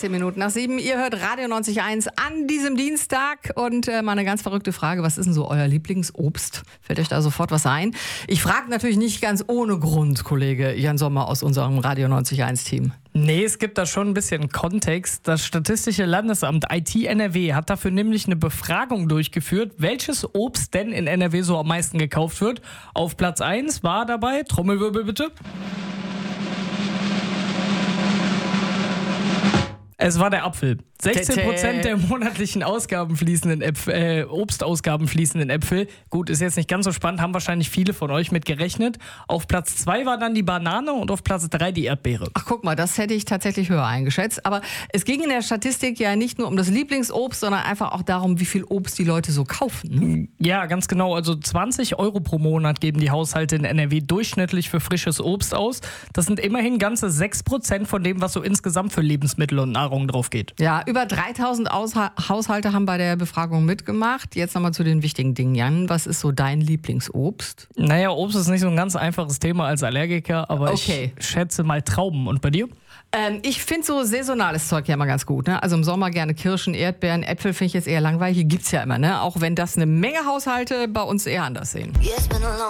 16 Minuten nach 7. Ihr hört Radio 90.1 an diesem Dienstag. Und mal eine ganz verrückte Frage. Was ist denn so euer Lieblingsobst? Fällt euch da sofort was ein? Ich frage natürlich nicht ganz ohne Grund, Kollege Jan Sommer aus unserem Radio 90.1-Team. Nee, es gibt da schon ein bisschen Kontext. Das Statistische Landesamt IT NRW hat dafür nämlich eine Befragung durchgeführt, welches Obst denn in NRW so am meisten gekauft wird. Auf Platz 1 war dabei, Trommelwirbel bitte. Es war der Apfel. 16% der monatlichen Ausgaben fließenden Obstausgaben fließenden Äpfel. Gut, ist jetzt nicht ganz so spannend, haben wahrscheinlich viele von euch mit gerechnet. Auf Platz 2 war dann die Banane und auf Platz 3 die Erdbeere. Ach, guck mal, das hätte ich tatsächlich höher eingeschätzt. Aber es ging in der Statistik ja nicht nur um das Lieblingsobst, sondern einfach auch darum, wie viel Obst die Leute so kaufen. Ne? Ja, ganz genau. Also 20 Euro pro Monat geben die Haushalte in NRW durchschnittlich für frisches Obst aus. Das sind immerhin ganze 6% von dem, was so insgesamt für Lebensmittel und Nahrung drauf geht. Ja, über 3000 Haushalte haben bei der Befragung mitgemacht. Jetzt nochmal zu den wichtigen Dingen, Jan. Was ist so dein Lieblingsobst? Naja, Obst ist nicht so ein ganz einfaches Thema als Allergiker, aber Okay. Ich schätze mal Trauben. Und bei dir? Ich finde so saisonales Zeug ja immer ganz gut. Ne? Also im Sommer gerne Kirschen, Erdbeeren, Äpfel finde ich jetzt eher langweilig. Hier gibt's ja immer, ne? Auch wenn das eine Menge Haushalte bei uns eher anders sehen.